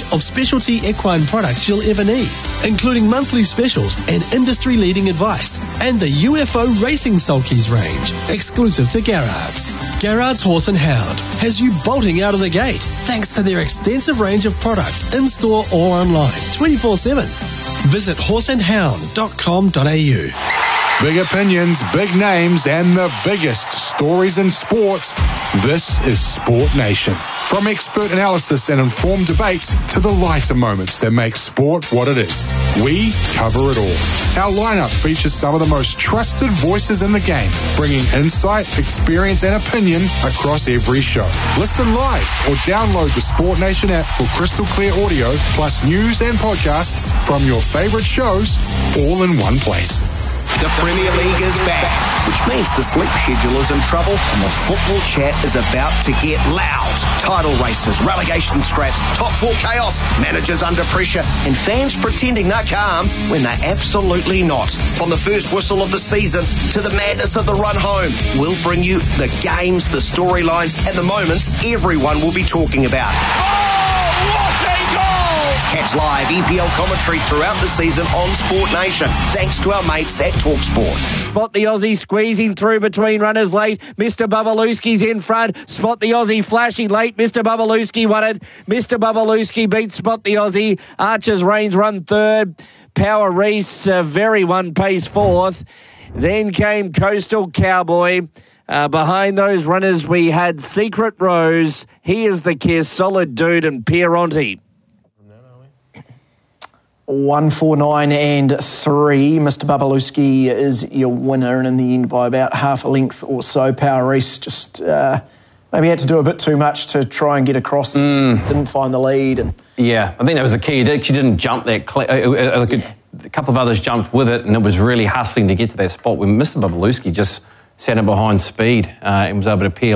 of specialty equine products you'll ever need, including monthly specials and industry-leading advice, and the UFO Racing Sulkies range, exclusive to Garrard's. Garrard's Horse and Hound has you bolting out of the gate thanks to their extensive range of products in-store or online 24/7. Visit horseandhound.com.au. Big opinions, big names, and the biggest stories in sports. This is Sport Nation. From expert analysis and informed debates to the lighter moments that make sport what it is, we cover it all. Our lineup features some of the most trusted voices in the game, bringing insight, experience, and opinion across every show. Listen live or download the Sport Nation app for crystal clear audio, plus news and podcasts from your favorite shows, all in one place. The Premier League is back, which means the sleep schedule is in trouble and the football chat is about to get loud. Title races, relegation scraps, top four chaos, managers under pressure, and fans pretending they're calm when they're absolutely not. From the first whistle of the season to the madness of the run home, we'll bring you the games, the storylines, and the moments everyone will be talking about. Catch live EPL commentary throughout the season on Sport Nation, thanks to our mates at TalkSport. Spot the Aussie squeezing through between runners late. Mr. Babaluski's in front. Spot the Aussie flashing late. Mr. Babaluski won it. Mr. Babaluski beats Spot the Aussie. Archer's Reigns run third. Power Reese, very one pace fourth. Then came Coastal Cowboy. Behind those runners, we had Secret Rose. He is the Kiss, Solid Dude, and Pieronti. 149 and 3. Mr. Babaluski is your winner, and in the end by about half a length or so. Power Reese just maybe had to do a bit too much to try and get across. Didn't find the lead. And yeah, I think that was the key. She didn't jump that. A couple of others jumped with it, and it was really hustling to get to that spot when Mr. Babaluski just sat in behind speed and was able to peel